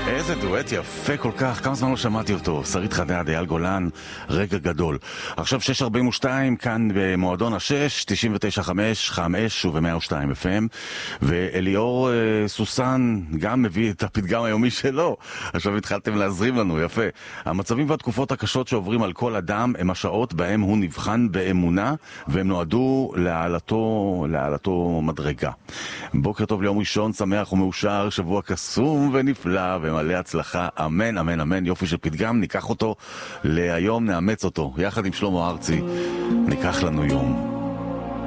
איזה דואט יפה כל כך, כמה זמן לא שמעתי אותו. שרית חדד, אייל גולן, רגע גדול. עכשיו 6:42, כאן במועדון ה-6, 99.5 וב-102 FM, ואליאור סוסן גם מביא את הפתגם היומי שלו. עכשיו התחלתם להזרים לנו, יפה. המצבים והתקופות הקשות שעוברים על כל אדם הם השעות בהם הוא נבחן באמונה, והם נועדו להעלתו מדרגה. בוקר טוב ליום ראשון, שמח ומאושר, שבוע קסום ונפלא ומלא הצלחה, אמן, אמן, אמן. יופי של פתגם, ניקח אותו להיום, נאמץ אותו יחד עם שלמה ארצי, ניקח לנו יום.